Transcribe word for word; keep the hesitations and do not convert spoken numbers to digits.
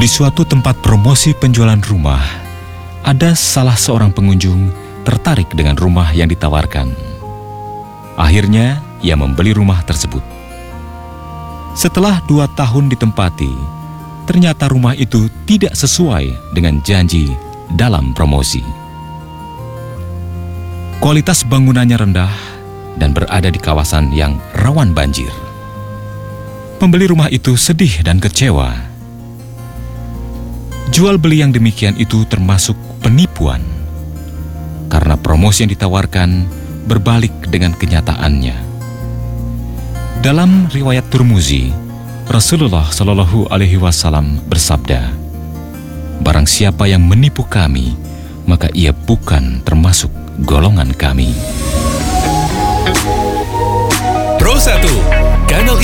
Di suatu tempat promosi penjualan rumah, ada salah seorang pengunjung tertarik dengan rumah yang ditawarkan. Akhirnya, ia membeli rumah tersebut. Setelah dua tahun ditempati, ternyata rumah itu tidak sesuai dengan janji dalam promosi. Kualitas bangunannya rendah dan berada di kawasan yang rawan banjir. Pembeli rumah itu sedih dan kecewa. Jual beli yang demikian itu termasuk penipuan, karena promosi yang ditawarkan berbalik dengan kenyataannya. Dalam riwayat Tirmizi, Rasulullah Shallallahu Alaihi Wasallam bersabda, "Barang siapa yang menipu kami, maka ia bukan termasuk golongan kami." Pro satu, kanal